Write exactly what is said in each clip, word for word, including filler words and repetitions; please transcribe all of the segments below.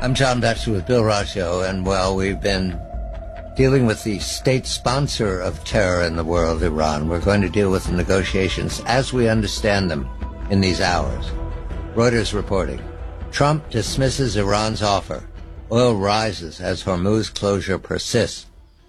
I'm John Batchelor with Bill Raggio, and well, we've been dealing with the state sponsor of terror in the world, Iran. We're going to deal with the negotiations as we understand them in these hours. Reuters reporting, Trump dismisses Iran's offer. Oil rises as Hormuz closure persists.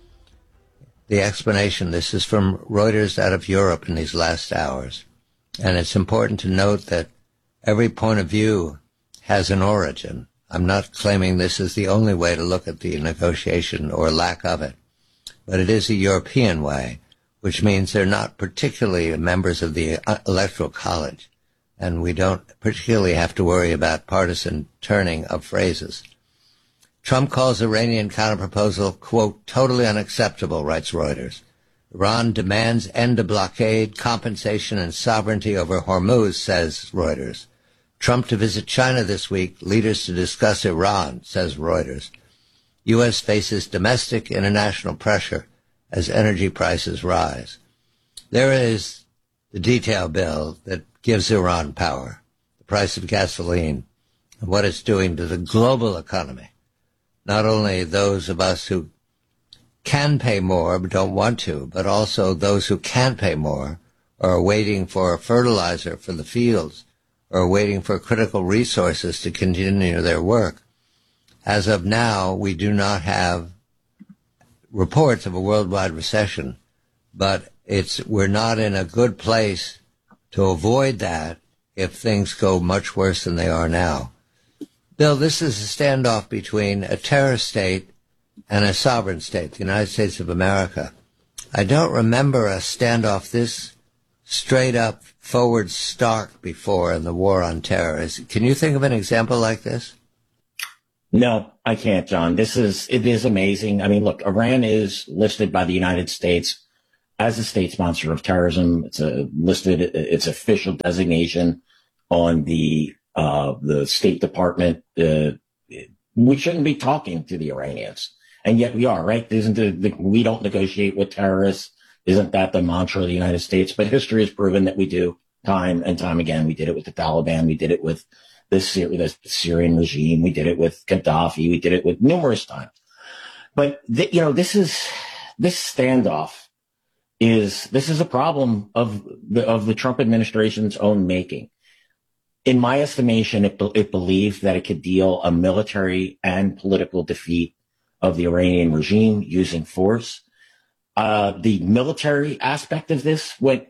The explanation, this is from Reuters out of Europe in these last hours. And it's important to note that every point of view has an origin. I'm not claiming this is the only way to look at the negotiation or lack of it, but it is a European way, which means they're not particularly members of the Electoral College, and we don't particularly have to worry about partisan turning of phrases. Trump calls Iranian counterproposal, quote, totally unacceptable, writes Reuters. Iran demands end to blockade, compensation, and sovereignty over Hormuz, says Reuters. Trump to visit China this week, leaders to discuss Iran, says Reuters. U S faces domestic international pressure as energy prices rise. There is the detail bill that gives Iran power, the price of gasoline, and what it's doing to the global economy. Not only those of us who can pay more but don't want to, but also those who can't pay more or are waiting for fertilizer for the fields or waiting for critical resources to continue their work. As of now, we do not have reports of a worldwide recession, but it's we're not in a good place to avoid that if things go much worse than they are now. Bill, this is a standoff between a terror state and a sovereign state, the United States of America. I don't remember a standoff this straight up forward stark before in the war on terror. Is, can you think of an example like this? No, I can't, John. This is, it is amazing. I mean, look, Iran is listed by the United States as a state sponsor of terrorism. It's a listed, its official designation on the, uh, the State Department. Uh, we shouldn't be talking to the Iranians. And yet we are, right? Isn't the, the, we don't negotiate with terrorists. Isn't that the mantra of the United States? But history has proven that we do time and time again. We did it with the Taliban. We did it with the, Syri- the Syrian regime. We did it with Gaddafi. We did it with numerous times. But, th- you know, this is, this standoff is, this is a problem of the, of the Trump administration's own making. In my estimation, it, be- it believed that it could deal a military and political defeat of the Iranian regime using force. Uh, the military aspect of this went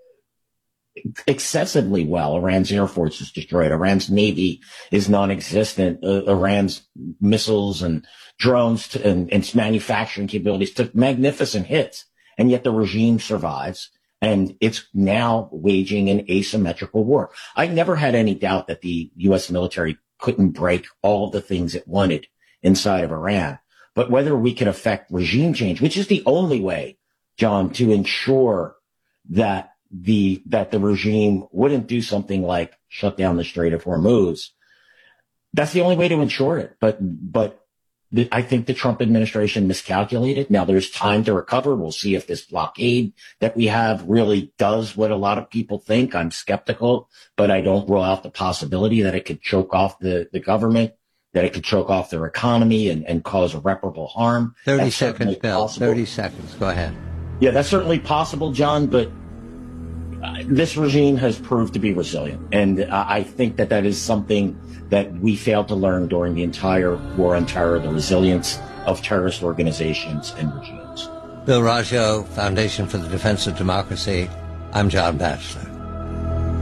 excessively well. Iran's air force is destroyed. Iran's navy is non-existent. Uh, Iran's missiles and drones to, and, and its manufacturing capabilities took magnificent hits. And yet the regime survives, and it's now waging an asymmetrical war. I never had any doubt that the U S military couldn't break all of the things it wanted inside of Iran. But whether we can affect regime change, which is the only way, John, to ensure that the that the regime wouldn't do something like shut down the Strait of Hormuz, that's the only way to ensure it. But but the, I think the Trump administration miscalculated. Now there's time to recover. We'll see if this blockade that we have really does what a lot of people think. I'm skeptical, but I don't rule out the possibility that it could choke off the, the government, that it could choke off their economy and, and cause irreparable harm. thirty That's seconds, Bill. Possible. thirty seconds. Go ahead. Yeah, that's certainly possible, John, but uh, this regime has proved to be resilient. And uh, I think that that is something that we failed to learn during the entire war on terror, the resilience of terrorist organizations and regimes. Bill Raggio, Foundation for the Defense of Democracy. I'm John Batchelor.